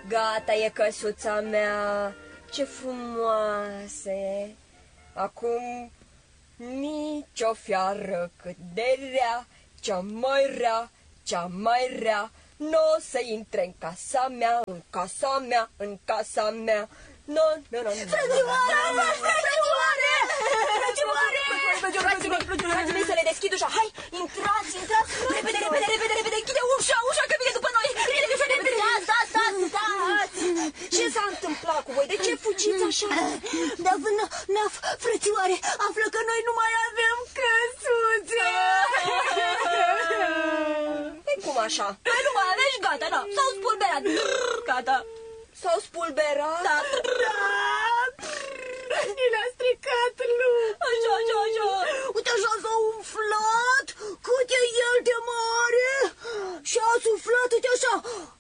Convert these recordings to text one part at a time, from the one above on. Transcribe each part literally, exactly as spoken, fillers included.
Gata e căsuța mea, ce frumoasă e. Acum nici o fiară cât de rea, cea mai rea, cea mai rea, n-o să intre în casa mea, în casa mea, în casa mea. No, no, no, no. Frățioare! Frățioare! Frățioare! Frații mei, să le deschid ușa. Hai, intrați, intrați. Repede, repede, repede, repede. Închide ușa, ușa, că vine după noi. Închide ușa, repede. Stați, stați, stați! Ce s-a întâmplat cu voi? De ce fugiți așa? Dar Naf, frățioare, află că noi nu mai avem căsuțe! E cum așa? Noi nu mai avem și gata, da. S-au spulberat. Gata. S-au spulberat? Da. Ni le-a stricat lup. Așa, așa, așa. Uite așa s-a umflat. Cât e el de mare. Și a suflat, uite așa.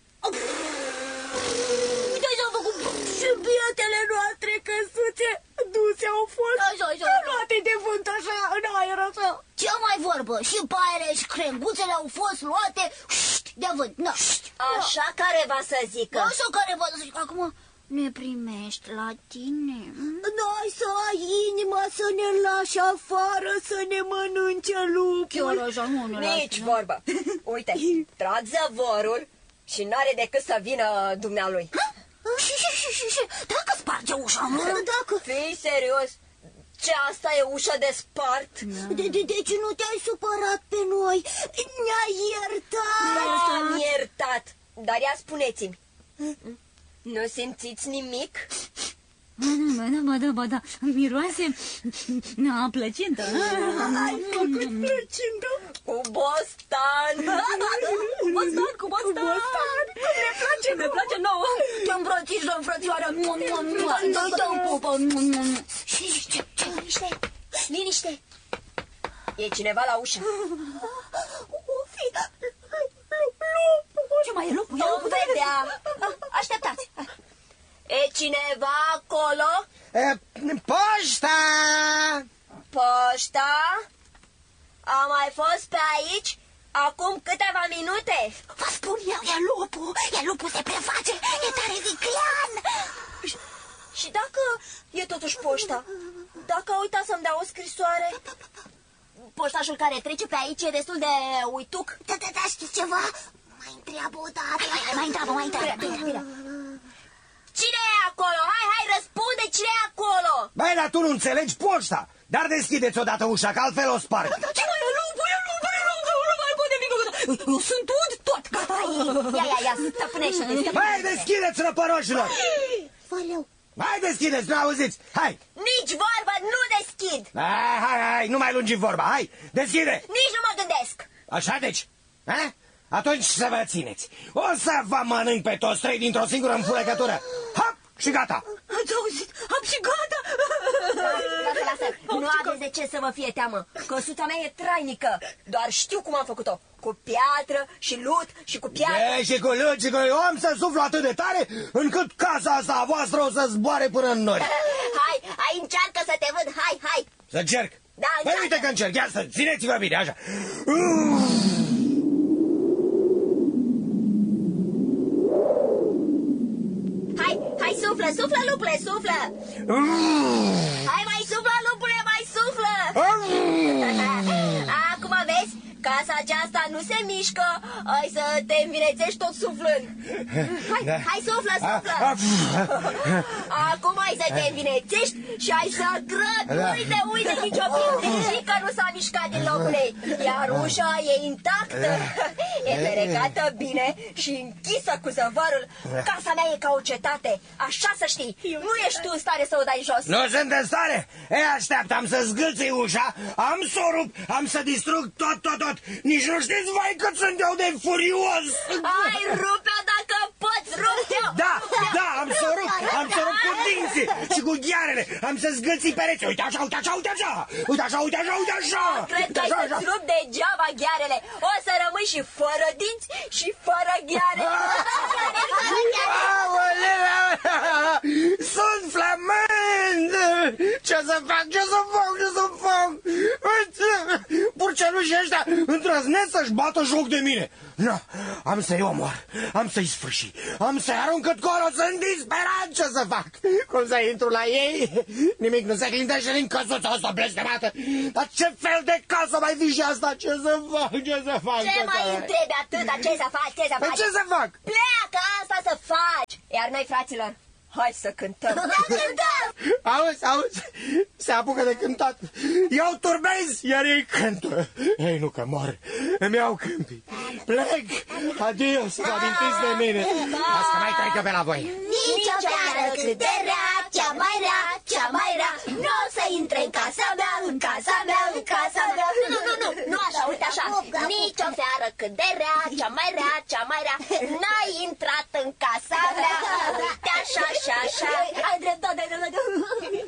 Uite așa a făcut. Și bietele noastre căsuțe duse au fost. Așa, așa. Luate de vânt așa, în aer așa. Ce mai vorbă? Și paiele și crenguțele au fost luate de vânt. Na. Așa care va să zică. Așa care va să zică. Acum ne primești la tine. Noi să ai inima să ne lași afară, să ne mănânce lupul. Chiar așa, nu ne Nici vorbă. Uite, trag zăvorul și n-are decât să vină dumnealui. Și, și, și, și, și, dacă sparge ușa, mă? Dacă... Fii serios? Ce, asta e ușa de spart? De, de, deci nu te-ai supărat pe noi? Ne-ai iertat? M-am iertat. Dar ia spuneți-mi, nu simțiți nimic? Ba da, ba da, ba da, miroase a plăcintă. Ai făcut plăcintă? Cu bostan. Cu bostan, cu bostan. Cu bostan. Ne place, ne place nouă. Te îmbrățișăm, frățioară. Dă-i dă-mi pupă. Și ce? Ce? Liniște, liniște. E cineva la ușă. O fi lup. Ce mai e lupul? Vom vedea. Așteptați. E cineva acolo? E, poșta! Poșta? A mai fost pe aici acum câteva minute. Vă spun eu, e lupul. E lupul, se preface. E tare viclean. Și, și dacă e totuși poșta? Dacă a uitat să-mi dea o scrisoare? Poștașul care trece pe aici e destul de uituc. Da, da, da, știți ceva? Mai întreabă o dată. Mai întreabă, mai întreabă. Bine, bine, bine. Cine e acolo? Hai, hai, răspunde, cine e acolo? Băi, dar tu nu înțelegi poșta. Dar deschideți odată ușa, că altfel o sparg. Ce mai e lupul? E lupul, e lupul, nu mai pot nimic. Eu sunt ud tot, gata. Ia, ia, ia, stăpânește-te. Băi, deschideți, răpăroșilor. Valeu. Hai, deschideți, nu auziți, hai. Nici vorba, nu deschid. Hai, hai, hai, nu mai lungi vorba, hai, deschide. Nici nu mă gândesc. Așa deci, ha? Atunci să vă țineți. O să vă mănânc pe toți trei dintr-o singură înfurăcătură. Hop, și gata. Ați auzit? Am și gata. Lasă, lasă, nu aveți de ce să vă fie teamă. Căsuța mea e trainică. Doar știu cum am făcut-o. Cu piatră și lut și cu piatră. E, și cu lut și cu... Eu am să suflu atât de tare încât casa asta a voastră o să zboare până în nori. Hai, hai, încearcă să te văd, hai, hai. Să încerc? Da, Păi încearcă. uite că încerc, ia să țineți-vă bine, așa. Hai, hai, suflă, suflă, lupule, suflă. Hai, mai suflă, lupule, mai suflă. Acum vezi, casa aceasta nu se mișcă. Hai să te învinețești tot suflând. Hai, Da. hai, suflă, suflă. Acum hai să te învinețești și hai să grăbi. Da. Uite, uite, nici o pietrică nu s-a mișcat din locul ei. Iar ușa e intactă. E ferecată bine și închisă cu zăvarul. Casa mea e ca o cetate. Așa să știi. Nu ești tu în stare să o dai jos. Nu sunt în stare? E, așteaptă, am să zgâlțui ușa, am să o rup, am să distrug tot, tot, tot. Nici nu știți, vai, cât sunt eu de furios. Hai, rupe-o dacă poți, rupe-o. Da, da, am să o rup, am să o rup cu dinții și cu ghearele, am să zgâlții pereți. Uite așa, uite așa, uite așa, uite așa, uite așa, uite așa. Cred că ai să-ți rup degeaba ghearele. O să rămâi și fără dinți și fără gheare. Sunt flămând! Ce să fac, ce să fac, ce să fac? Pur turcelușii ăștia îndrăznesc să-și bată joc de mine. No, am să-i omor, am să-i sfârși, am să-i arunc cât colo, sunt disperat ce să fac. Cum să intru la ei? Nimic nu se clintește din căsuța asta blestemată. Dar ce fel de casă mai fi și asta? Ce să fac, ce să fac? Ce mai întrebi atâta? Ce să faci, ce să faci? Ce să fac? Pleacă, asta să faci! Iar noi, fraților, hai să cântăm! Da, cântăm! Auzi, auzi, se apucă de cântat. Eu turbez, iar ei cântă. Ei nu că mor, îmi iau câmpii. Plec, adio, să vă amintiți de mine. Asta mai trecă pe la voi. Nici o fiară cât de rea, cea mai rea, cea mai rea, nu o să intre în casa mea, în casa mea, în casa mea. Nu, nu, nu, nu așa, uite așa. Nici o fiară cât de rea, cea mai rea, cea mai rea, n-ai intrat în casa mea. Uite așa, așa, așa. Ai dreptate, ai dreptate.